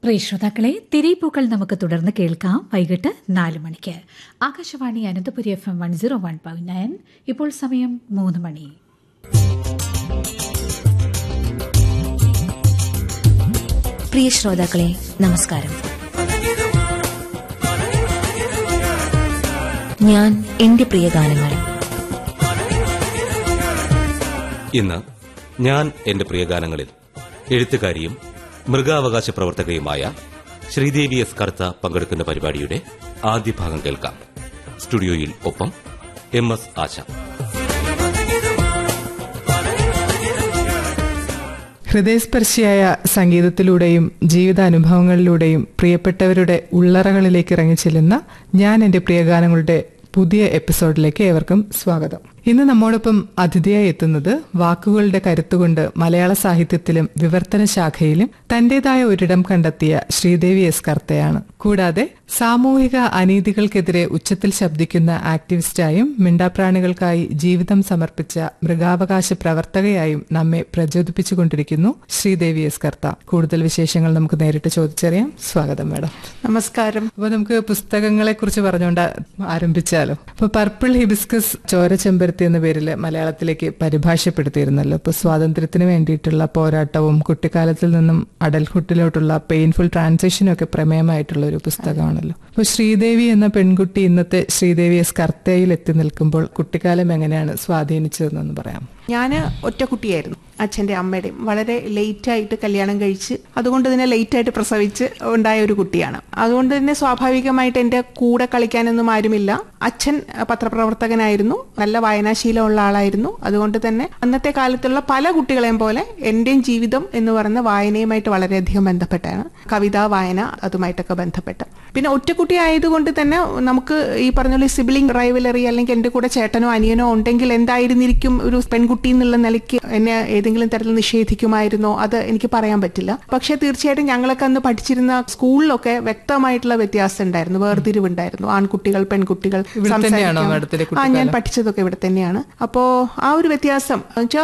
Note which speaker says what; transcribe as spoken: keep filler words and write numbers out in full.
Speaker 1: പ്രിയ ശ്രോതാക്കളെ, തിരയിപ്പൂക്കൾ നമുക്ക് തുടർന്ന് കേൾക്കാം വൈകിട്ട് നാല് മണിക്ക്. Akashvani Ananthapuri F M one zero one point nine. ഇപ്പോൾ സമയം മൂന്ന് മണി.
Speaker 2: പ്രിയ ശ്രോതാക്കളെ, നമസ്കാരം. ഞാൻ എന്റെ പ്രിയ ഗാനങ്ങൾ.
Speaker 3: ഇന്ന് ഞാൻ എന്റെ പ്രിയ ഗാനങ്ങളിൽ എഴുത്തുകാരിയും മൃഗാവകാശ പ്രവർത്തകയുമായ ശ്രീദേവി എസ് കർത്ത പങ്കെടുക്കുന്ന പരിപാടിയുടെ ആദ്യ ഭാഗം കേൾക്കാം. സ്റ്റുഡിയോയിൽ ഒപ്പം എം എസ് ആശ.
Speaker 4: ഹൃദയസ്പർശിയായ സംഗീതത്തിലൂടെയും ജീവിതാനുഭവങ്ങളിലൂടെയും പ്രിയപ്പെട്ടവരുടെ ഉള്ളറകളിലേക്ക് ഇറങ്ങിച്ചെല്ലുന്ന ഞാൻ എന്റെ പ്രിയഗാനങ്ങളുടെ പുതിയ എപ്പിസോഡിലേക്ക് ഏവർക്കും സ്വാഗതം. ഇന്ന് നമ്മോടൊപ്പം അതിഥിയായി എത്തുന്നത് വാക്കുകളുടെ കരുത്തുകൊണ്ട് മലയാള സാഹിത്യത്തിലും വിവർത്തന ശാഖയിലും തന്റേതായ ഒരിടം കണ്ടെത്തിയ ശ്രീദേവി എസ് കർത്തയാണ്. കൂടാതെ സാമൂഹിക അനീതികൾക്കെതിരെ ഉച്ചത്തിൽ ശബ്ദിക്കുന്ന ആക്ടിവിസ്റ്റായും മിണ്ടാപ്രാണികൾക്കായി ജീവിതം സമർപ്പിച്ച മൃഗാവകാശ പ്രവർത്തകയായും നമ്മെ പ്രചോദിപ്പിച്ചുകൊണ്ടിരിക്കുന്നു ശ്രീദേവി എസ് കർത്ത. കൂടുതൽ വിശേഷങ്ങൾ നമുക്ക് നേരിട്ട് ചോദിച്ചറിയാം. സ്വാഗതം മാഡം.
Speaker 5: നമസ്കാരം.
Speaker 4: അപ്പൊ നമുക്ക് പുസ്തകങ്ങളെ കുറിച്ച് പറഞ്ഞുകൊണ്ട് ആരംഭിച്ചാലോ? അപ്പൊ പർപ്പിൾ ഹിബിസ്കസ് ചോരച്ചെമ്പരത്തി എന്ന പേരിൽ മലയാളത്തിലേക്ക് പരിഭാഷപ്പെടുത്തിയിരുന്നല്ലോ. ഇപ്പൊ സ്വാതന്ത്ര്യത്തിന് വേണ്ടിയിട്ടുള്ള പോരാട്ടവും കുട്ടിക്കാലത്തിൽ നിന്നും അഡൽഹുഡിലോട്ടുള്ള പെയിൻഫുൾ ട്രാൻസിഷനും ഒക്കെ പ്രമേയമായിട്ടുള്ള ഒരു പുസ്തകമാണല്ലോ. അപ്പൊ ശ്രീദേവി എന്ന പെൺകുട്ടി ഇന്നത്തെ ശ്രീദേവി എസ് കർത്തയിൽ എത്തി നിൽക്കുമ്പോൾ കുട്ടിക്കാലം എങ്ങനെയാണ് സ്വാധീനിച്ചതെന്നൊന്ന് പറയാം.
Speaker 5: ഞാൻ ഒറ്റക്കുട്ടിയായിരുന്നു. അച്ഛൻ്റെ അമ്മയുടെയും വളരെ ലേറ്റായിട്ട് കല്യാണം കഴിച്ച് അതുകൊണ്ട് തന്നെ ലേറ്റായിട്ട് പ്രസവിച്ച് ഉണ്ടായ ഒരു കുട്ടിയാണ്. അതുകൊണ്ട് തന്നെ സ്വാഭാവികമായിട്ട് എൻ്റെ കൂടെ കളിക്കാനൊന്നും ആരുമില്ല. അച്ഛൻ പത്രപ്രവർത്തകനായിരുന്നു, നല്ല വായനാശീലമുള്ള ആളായിരുന്നു. അതുകൊണ്ട് തന്നെ അന്നത്തെ കാലത്തുള്ള പല കുട്ടികളെയും പോലെ എൻ്റെയും ജീവിതം എന്ന് പറയുന്ന വായനയുമായിട്ട് വളരെയധികം ബന്ധപ്പെട്ടാണ്. കവിതാ വായന അതുമായിട്ടൊക്കെ ബന്ധപ്പെട്ട്. പിന്നെ ഒറ്റക്കുട്ടി ആയതുകൊണ്ട് തന്നെ നമുക്ക് ഈ പറഞ്ഞ പോലെ സിബിലിംഗ് റൈവലറി അല്ലെങ്കിൽ എൻ്റെ കൂടെ ചേട്ടനോ അനിയനോ ഉണ്ടെങ്കിൽ എന്തായിരുന്നിരിക്കും ഒരു പെൺകുട്ടി എന്നുള്ള നിലയ്ക്ക് എന്നെ ഏതെങ്കിലും തരത്തിൽ നിഷേധിക്കുമായിരുന്നോ, അത് എനിക്ക് പറയാൻ പറ്റില്ല. പക്ഷെ തീർച്ചയായിട്ടും ഞങ്ങളൊക്കെ അന്ന് പഠിച്ചിരുന്ന സ്കൂളിലൊക്കെ വ്യക്തമായിട്ടുള്ള വ്യത്യാസം ഉണ്ടായിരുന്നു, വേർതിരിവുണ്ടായിരുന്നു. ആൺകുട്ടികൾ പെൺകുട്ടികൾ സംസാരിക്കാൻ. ആ ഞാൻ പഠിച്ചതൊക്കെ ഇവിടെ തന്നെയാണ്. അപ്പോ ആ ഒരു വ്യത്യാസം